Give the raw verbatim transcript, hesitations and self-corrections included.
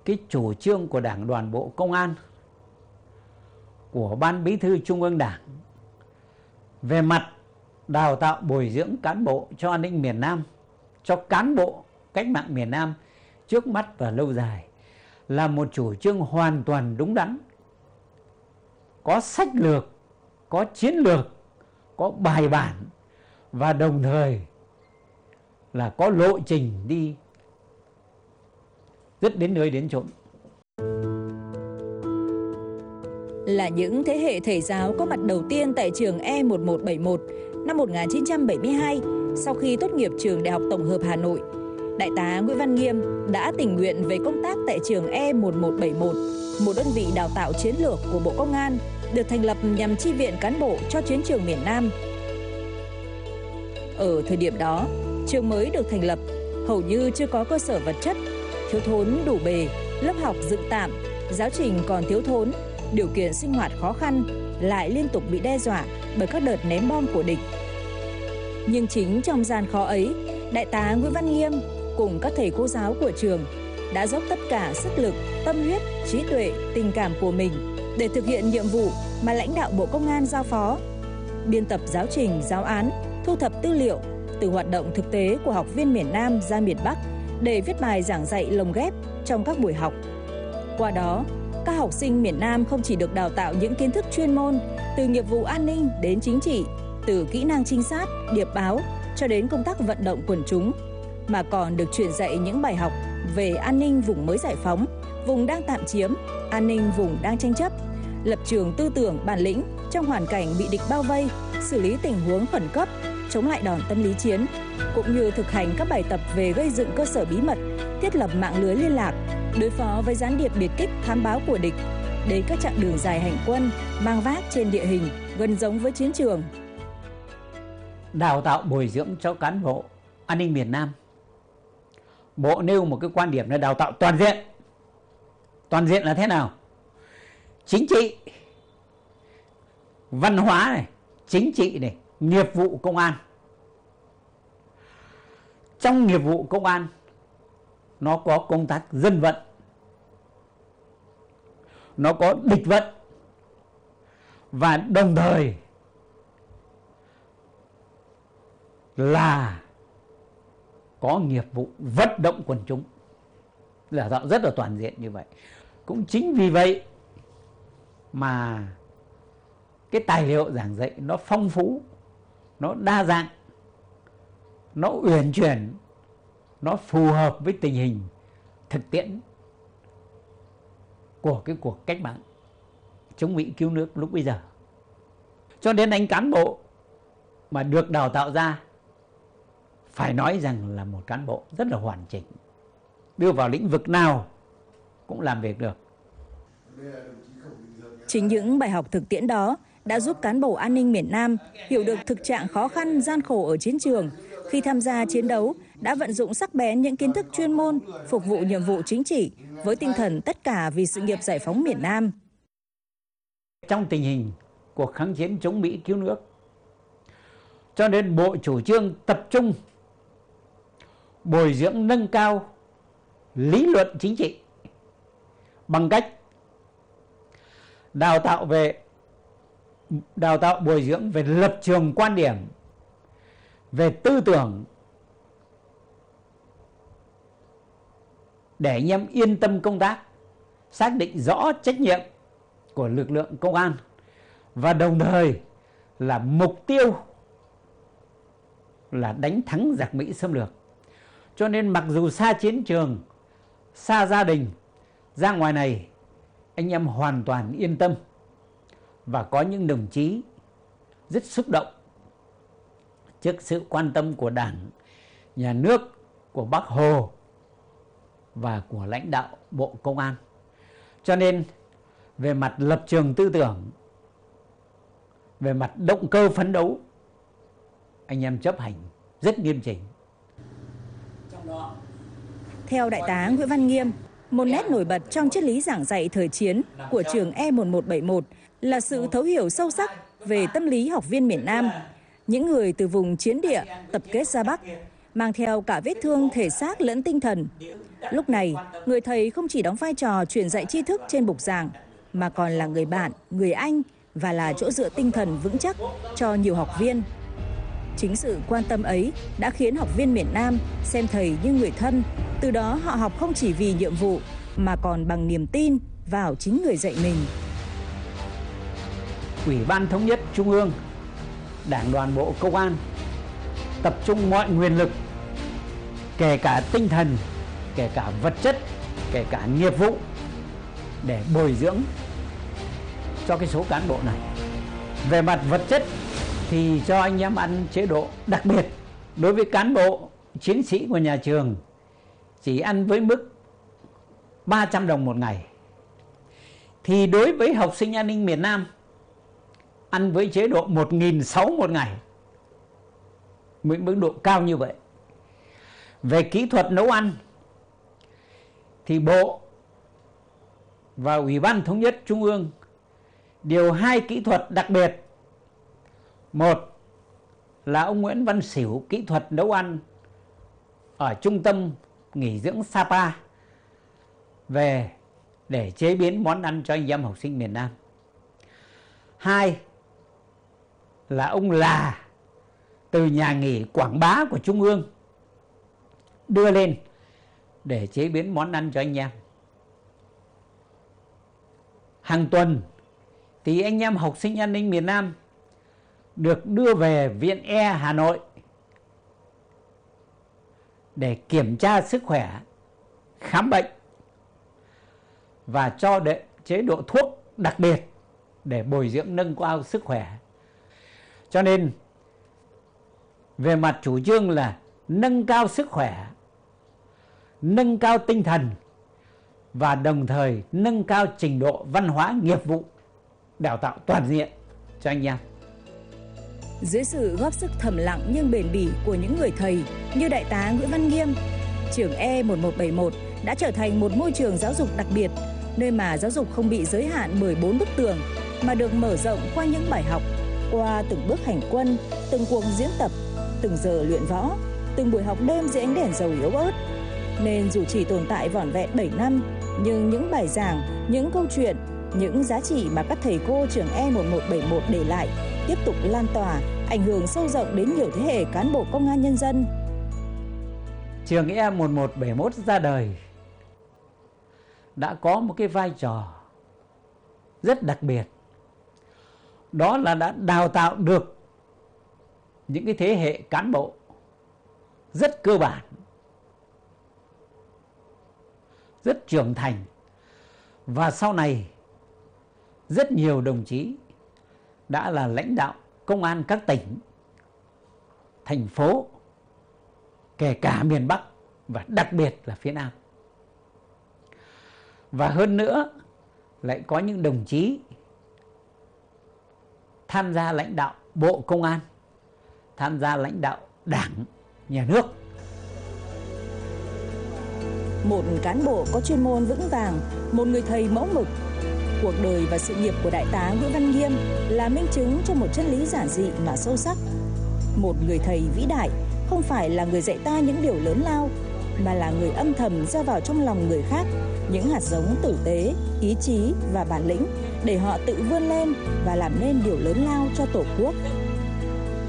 cái chủ trương của Đảng Đoàn Bộ Công an, của Ban Bí thư Trung ương Đảng về mặt đào tạo bồi dưỡng cán bộ cho an ninh miền Nam, cho cán bộ cách mạng miền Nam trước mắt và lâu dài là một chủ trương hoàn toàn đúng đắn, có sách lược, có chiến lược, có bài bản và đồng thời là có lộ trình đi rất đến nơi đến chốn. Là những thế hệ thầy giáo có mặt đầu tiên tại trường E một một bảy một năm một nghìn chín trăm bảy mươi hai sau khi tốt nghiệp trường Đại học Tổng hợp Hà Nội, Đại tá Nguyễn Văn Nghiêm đã tình nguyện về công tác tại trường E một một bảy một, một đơn vị đào tạo chiến lược của Bộ Công an được thành lập nhằm chi viện cán bộ cho chiến trường miền Nam. Ở thời điểm đó, trường mới được thành lập, hầu như chưa có cơ sở vật chất, thiếu thốn đủ bề, lớp học dựng tạm, giáo trình còn thiếu thốn, điều kiện sinh hoạt khó khăn, lại liên tục bị đe dọa bởi các đợt ném bom của địch. Nhưng chính trong gian khó ấy, Đại tá Nguyễn Văn Nghiêm cùng các thầy cô giáo của trường đã dốc tất cả sức lực, tâm huyết, trí tuệ, tình cảm của mình để thực hiện nhiệm vụ mà lãnh đạo Bộ Công an giao phó. Biên tập giáo trình, giáo án, thu thập tư liệu từ hoạt động thực tế của học viên miền Nam ra miền Bắc để viết bài giảng dạy lồng ghép trong các buổi học. Qua đó, các học sinh miền Nam không chỉ được đào tạo những kiến thức chuyên môn từ nghiệp vụ an ninh đến chính trị, từ kỹ năng trinh sát, điệp báo cho đến công tác vận động quần chúng, mà còn được truyền dạy những bài học về an ninh vùng mới giải phóng, vùng đang tạm chiếm, an ninh vùng đang tranh chấp, lập trường tư tưởng bản lĩnh trong hoàn cảnh bị địch bao vây, xử lý tình huống khẩn cấp, chống lại đòn tâm lý chiến, cũng như thực hành các bài tập về gây dựng cơ sở bí mật, thiết lập mạng lưới liên lạc, đối phó với gián điệp biệt kích thám báo của địch, đến các chặng đường dài hành quân, mang vác trên địa hình, gần giống với chiến trường. Đào tạo bồi dưỡng cho cán bộ an ninh miền Nam, Bộ nêu một cái quan điểm là đào tạo toàn diện. Toàn diện là thế nào? Chính trị, văn hóa này, chính trị này, nghiệp vụ công an. Trong nghiệp vụ công an, nó có công tác dân vận, nó có địch vận, và đồng thời là có nghiệp vụ vận động quần chúng, là tạo rất là toàn diện như vậy. Cũng chính vì vậy mà cái tài liệu giảng dạy nó phong phú, nó đa dạng, nó uyển chuyển, nó phù hợp với tình hình thực tiễn của cái cuộc cách mạng chống Mỹ cứu nước lúc bây giờ. Cho nên anh cán bộ mà được đào tạo ra phải nói rằng là một cán bộ rất là hoàn chỉnh, đưa vào lĩnh vực nào cũng làm việc được. Chính những bài học thực tiễn đó đã giúp cán bộ an ninh miền Nam hiểu được thực trạng khó khăn, gian khổ ở chiến trường. Khi tham gia chiến đấu, đã vận dụng sắc bén những kiến thức chuyên môn, phục vụ nhiệm vụ chính trị với tinh thần tất cả vì sự nghiệp giải phóng miền Nam. Trong tình hình cuộc kháng chiến chống Mỹ cứu nước, cho nên Bộ chủ trương tập trung bồi dưỡng nâng cao lý luận chính trị bằng cách đào tạo về đào tạo bồi dưỡng về lập trường quan điểm, về tư tưởng, để anh em yên tâm công tác, xác định rõ trách nhiệm của lực lượng công an, và đồng thời là mục tiêu là đánh thắng giặc Mỹ xâm lược. Cho nên mặc dù xa chiến trường, xa gia đình, ra ngoài này anh em hoàn toàn yên tâm, và có những đồng chí rất xúc động trước sự quan tâm của Đảng, Nhà nước, của Bác Hồ và của lãnh đạo Bộ Công an. Cho nên về mặt lập trường tư tưởng, về mặt động cơ phấn đấu, anh em chấp hành rất nghiêm chỉnh. Theo Đại tá Nguyễn Văn Nghiêm, một nét nổi bật trong triết lý giảng dạy thời chiến của trường E một một bảy một là sự thấu hiểu sâu sắc về tâm lý học viên miền Nam, những người từ vùng chiến địa tập kết ra Bắc, mang theo cả vết thương thể xác lẫn tinh thần. Lúc này, người thầy không chỉ đóng vai trò truyền dạy tri thức trên bục giảng, mà còn là người bạn, người anh và là chỗ dựa tinh thần vững chắc cho nhiều học viên. Chính sự quan tâm ấy đã khiến học viên miền Nam xem thầy như người thân, từ đó họ học không chỉ vì nhiệm vụ mà còn bằng niềm tin vào chính người dạy mình. Ủy ban Thống nhất Trung ương, Đảng đoàn Bộ Công an tập trung mọi nguồn lực, kể cả tinh thần, kể cả vật chất, kể cả nghiệp vụ để bồi dưỡng cho cái số cán bộ này. Về mặt vật chất thì cho anh em ăn chế độ đặc biệt. Đối với cán bộ chiến sĩ của nhà trường chỉ ăn với mức ba trăm đồng một ngày. Thì đối với học sinh an ninh miền Nam ăn với chế độ một nghìn sáu trăm một ngày. Mức độ cao như vậy. Về kỹ thuật nấu ăn thì Bộ và Ủy ban Thống nhất Trung ương điều hai kỹ thuật đặc biệt. Một là ông Nguyễn Văn Xỉu, kỹ thuật nấu ăn ở trung tâm nghỉ dưỡng Sapa, về để chế biến món ăn cho anh em học sinh miền Nam. Hai là ông Là, từ nhà nghỉ Quảng Bá của Trung ương đưa lên để chế biến món ăn cho anh em. Hàng tuần thì anh em học sinh an ninh miền Nam được đưa về Viện E Hà Nội để kiểm tra sức khỏe, khám bệnh và cho đệ chế độ thuốc đặc biệt để bồi dưỡng nâng cao sức khỏe. Cho nên về mặt chủ trương là nâng cao sức khỏe, nâng cao tinh thần và đồng thời nâng cao trình độ văn hóa nghiệp vụ, đào tạo toàn diện cho anh em. Dưới sự góp sức thầm lặng nhưng bền bỉ của những người thầy như Đại tá Nguyễn Văn Nghiêm, trường E một một bảy một đã trở thành một môi trường giáo dục đặc biệt, nơi mà giáo dục không bị giới hạn bởi bốn bức tường mà được mở rộng qua những bài học, qua từng bước hành quân, từng cuộc diễn tập, từng giờ luyện võ, từng buổi học đêm dưới ánh đèn dầu yếu ớt. Nên dù chỉ tồn tại vỏn vẹn bảy năm, nhưng những bài giảng, những câu chuyện, những giá trị mà các thầy cô trường E một một bảy một để lại tiếp tục lan tỏa, ảnh hưởng sâu rộng đến nhiều thế hệ cán bộ công an nhân dân. Trường E một một bảy một ra đời đã có một cái vai trò rất đặc biệt. Đó là đã đào tạo được những cái thế hệ cán bộ rất cơ bản, rất trưởng thành, và sau này rất nhiều đồng chí đã là lãnh đạo công an các tỉnh, thành phố, kể cả miền Bắc và đặc biệt là phía Nam. Và hơn nữa lại có những đồng chí tham gia lãnh đạo Bộ Công an, tham gia lãnh đạo Đảng, Nhà nước. Một cán bộ có chuyên môn vững vàng, một người thầy mẫu mực. Cuộc đời và sự nghiệp của Đại tá Nguyễn Văn Nghiêm là minh chứng cho một chân lý giản dị mà sâu sắc. Một người thầy vĩ đại không phải là người dạy ta những điều lớn lao, mà là người âm thầm gieo vào trong lòng người khác những hạt giống tử tế, ý chí và bản lĩnh để họ tự vươn lên và làm nên điều lớn lao cho Tổ quốc.